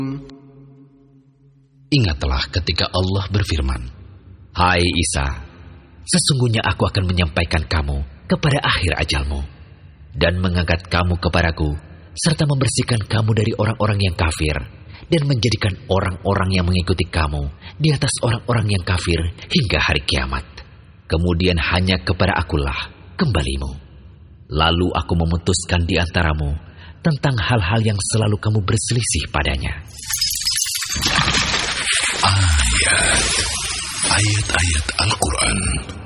Ingatlah ketika Allah berfirman, "Hai Isa, sesungguhnya aku akan menyampaikan kamu kepada akhir ajalmu dan mengangkat kamu kepadaku serta membersihkan kamu dari orang-orang yang kafir dan menjadikan orang-orang yang mengikuti kamu di atas orang-orang yang kafir hingga hari kiamat. Kemudian hanya kepada akulah kembalimu. Lalu aku memutuskan di antaramu tentang hal-hal yang selalu kamu berselisih padanya." Ayat-ayat Al-Quran